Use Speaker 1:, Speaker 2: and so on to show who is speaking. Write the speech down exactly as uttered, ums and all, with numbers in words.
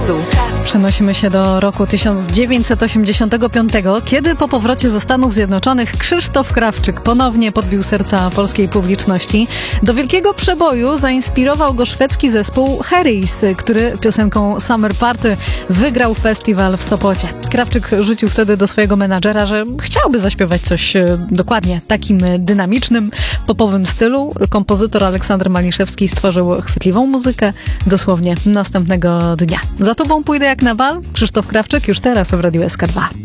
Speaker 1: Przenosimy się do roku tysiąc dziewięćset osiemdziesiątego piątego, kiedy po powrocie ze Stanów Zjednoczonych Krzysztof Krawczyk ponownie podbił serca polskiej publiczności. Do wielkiego przeboju zainspirował go szwedzki zespół Harrys, który piosenką Summer Party wygrał festiwal w Sopocie. Krawczyk rzucił wtedy do swojego menadżera, że chciałby zaśpiewać coś e, dokładnie takim dynamicznym, popowym stylu. Kompozytor Aleksander Maliszewski stworzył chwytliwą muzykę dosłownie następnego dnia. Za tobą pójdę jak na bal. Krzysztof Krawczyk już teraz w Radiu S K dwa.